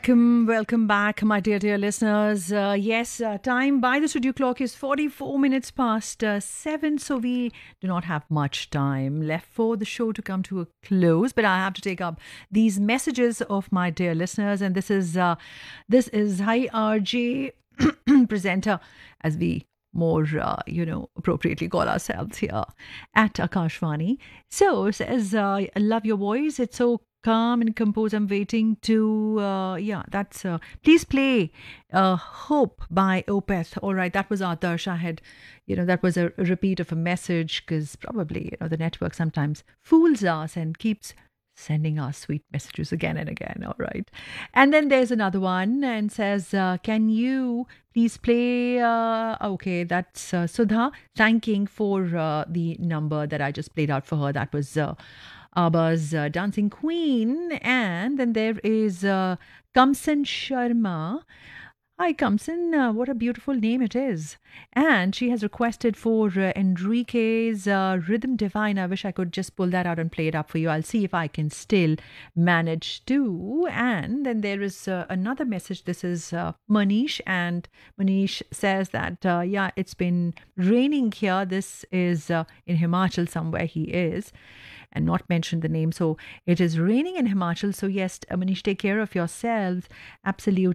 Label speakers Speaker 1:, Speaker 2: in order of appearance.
Speaker 1: Welcome back, my dear listeners. Time by the studio clock is 44 minutes past 7, so we do not have much time left for the show to come to a close. But I have to take up these messages of my dear listeners, and this is Hi RJ presenter, as we more appropriately call ourselves here at Akashvani. So says, I love your voice. It's so calm and composed. I'm waiting to that's please play Hope by Opeth. All right, that was Adarsh. I had, that was a repeat of a message, because probably, the network sometimes fools us and keeps sending us sweet messages again and again. All right. And then there's another one and says, can you please play? Okay, that's Sudha thanking for the number that I just played out for her. That was ABBA's Dancing Queen. And then there is Kamsan Sharma. Hi, Kamsan. What a beautiful name it is. And she has requested for Enrique's Rhythm Divine. I wish I could just pull that out and play it up for you. I'll see if I can still manage to. And then there is another message. This is Manish. And Manish says that, it's been raining here. This is in Himachal, somewhere he is, and not mentioned the name. So it is raining in Himachal. So yes, Manish, take care of yourselves. Absolutely.